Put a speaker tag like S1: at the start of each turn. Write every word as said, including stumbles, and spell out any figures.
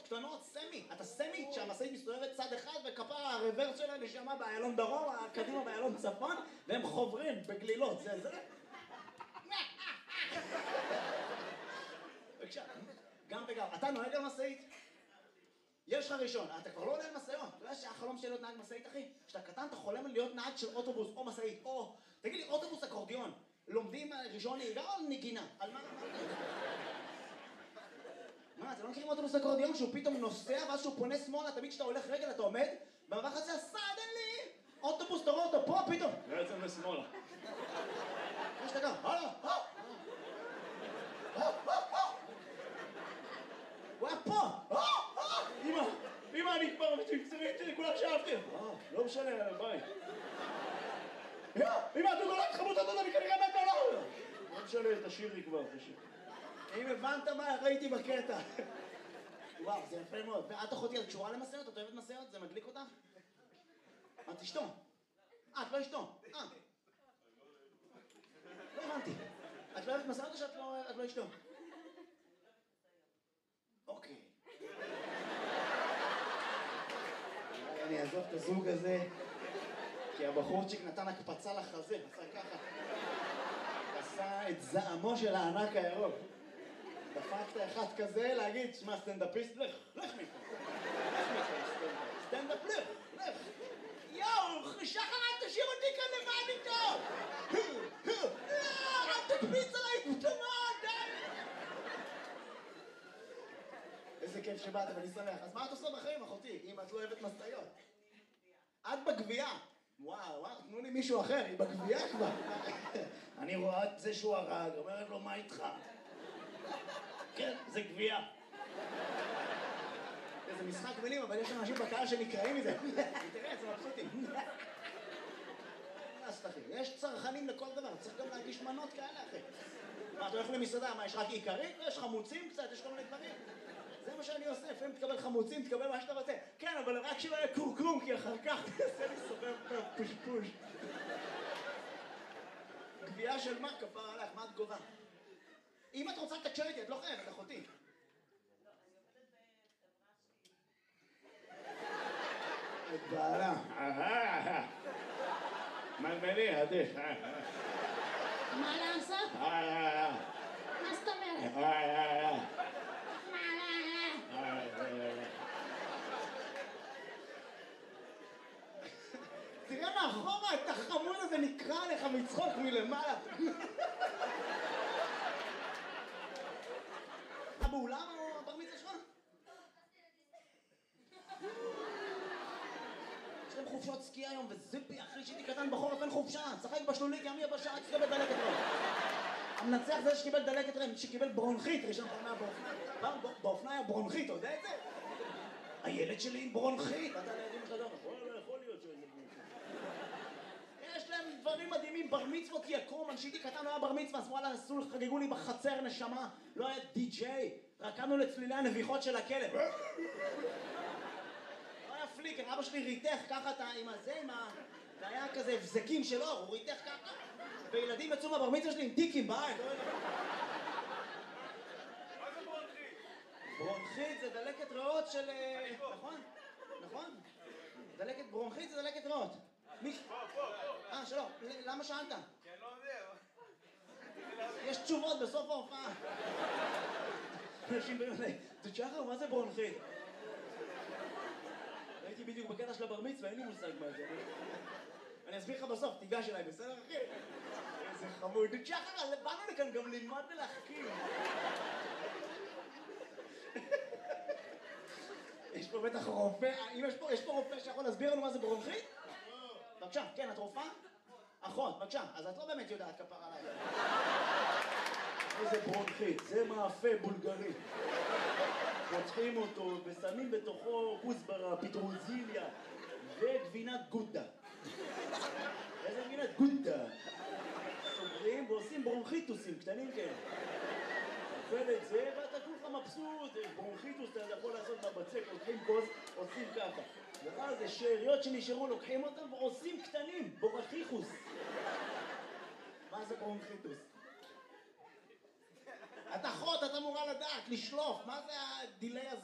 S1: קטנות, סמי. אתה סמי שהמשאית מסתובבת צד אחד וכפר הרוורס שלה נשמה באיילון דרום, הקדימה באיילון צפון, והם חוברים בגלילות, זה זה. בבקשה, גם וגם. אתה נוהג על משאית? יש לך ראשון, אתה כבר לא עולה על משאיות. אתה יודע שהחלום שלי להיות נהג משאית, אחי? כשאתה קטן, אתה חולם להיות נהג של אוטובוס או משאית, או... תגיד לי, אוטובוס אקורדיון, לומדים ראשון נהיגה או נגינה? על מה? מה, אתם לא מכירים אוטובוס אקורדיון שהוא פתאום נוסע ואז שהוא פונה שמאלה, תמיד כשאתה הולך רגל אתה עומד, במבח הזה, סדנלי! אוטובוס, אתה רואה אותו פה, פתאום!
S2: בעצם לשמאלה.
S1: מה שאתה גם? הלו, הו! הוא היה פה!
S2: אמא, אמא, אני כבר מצמצמי איתי, כולם שאהבתי. לא משנה, ביי. אמא, אתה גולת חמות הדודה, אני כנראה מת עליו. לא משנה, תשאיר לי כבר, תשאיר.
S1: אם הבנת מה ראיתי בקטע. וואו, זה יפה מאוד. ואת אחותי, את קשורה למסעות? את אוהבת מסעות? זה מדליק אותך? את אשתו. אה, את לא אשתו. אה. לא הבנתי. את לא אוהבת מסעות או שאת לא אשתו? אוקיי. אני אעזוב את הזוג הזה, כי הבחורצ'יק נתן הקפצה לחזה, עשה ככה. עשה את זעמו של הענק הירוק. דפקת אחד כזה להגיד, שמע, סטנדאפיסט, לך, לך מפה. לך מפה, סטנדאפ, לך, לך. יואו, שחר, אל תשאיר אותי כאן לבד איתו! לא, אל תקפיץ עליי פתאומות, די! איזה כיף שבאת, ואני שמח. אז מה את עושה בחיים, אחותי, אם את לא אוהבת משאיות? את בגבייה. וואו, וואו, תנו לי מישהו אחר, היא בגבייה כבר. אני רואה את זה שהוא הרג, אומרת לו, מה איתך? כן, זה גבייה. זה משחק מילים, אבל יש אנשים בקהל שנקראים מזה. תראה, זה מבסוטים. יש צרכנים לכל דבר, צריך גם להגיש מנות כאלה, אחי. מה, אתה הולך למסעדה, מה, יש רק עיקרית? יש חמוצים קצת, יש כל מיני דברים. זה מה שאני עושה, לפעמים תקבל חמוצים, תקבל מה שאתה רוצה. כן, אבל רק שלא יהיה קורקום, כי אחר כך תעשה לי סובב פושפוש. גבייה של מה, כפר עליך, מה את גובה? אם את רוצה לתקשר איתי, את לא חייבת, אחותי. את בעלה.
S2: מלמלי, עדיף.
S3: מה לעשות? מה זאת אומרת? מה?
S1: תראה מאחורה, את החמוד הזה נקרא עליך מצחוק מלמעלה. באולם או הבר מצווה שלך? יש להם חופשות סקי היום, וזיפי, אחרי שהייתי קטן בחורף אין חופשה, צחק בשלולי, כי עמי בשעה שקיבל דלקת רם. המנצח זה שקיבל דלקת רם, שקיבל ברונכית, ראשון פעם באופניים. באופניים היה ברונכית, אתה יודע את זה? הילד שלי עם ברונכית. אתה לידים לך דומה.
S2: יכול להיות שזה ברונכית.
S1: יש להם דברים מדהימים, בר מצוות יקום, כשהייתי קטן לא היה בר מצווה, אז וואלה, עשו, חגגו לי בחצר נשמה, לא היה די-ג'יי, רקמנו לצלילי הנביחות של הכלב. לא היה פליקר, אבא שלי ריתך ככה עם הזה, עם ה... זה היה כזה הבזקים של אור, הוא ריתך ככה, וילדים יצאו מהבר מצווה שלי עם טיקים בעין.
S2: מה זה ברונכית?
S1: ברונכית זה דלקת ריאות של... נכון? נכון? דלקת ברונכית זה דלקת ריאות.
S2: פה, פה, פה.
S1: אה, שלום, למה שאלת?
S2: כי אני לא יודע.
S1: יש תשובות בסוף ההופעה. אנשים באים אליי, תשחר, מה זה ברונכית? הייתי בדיוק בקטע של הבר מצווה, אין לי מושג מה זה. אני אסביר לך בסוף, תיגש אליי, בסדר אחי? איזה חמוד. תשחר, באנו לכאן גם ללמוד ולהחכים. יש פה בטח רופא, יש פה רופא שיכול להסביר לנו מה זה ברונכית? בבקשה, כן, את רופאה? אחות, בבקשה, אז את לא באמת יודעת כפר עליי.
S2: איזה ברונכית, זה מאפה בולגרי. פותחים אותו ושמים בתוכו כוסברה, פטרוזיליה וגבינת גודה. איזה גבינת גודה? סוגרים ועושים ברונכיטוסים קטנים כאלה. אוכל את זה ואתה כולך מבסוט, ברונכיטוס אתה יכול לעשות בבצק, לוקחים כוס, עושים ככה. ואז זה שאריות שנשארו, לוקחים אותם ועושים קטנים, בורחיחוס.
S1: מה זה ברונכיטוס? את אחות, את אמורה לדעת, לשלוף, מה זה הדילי הזה?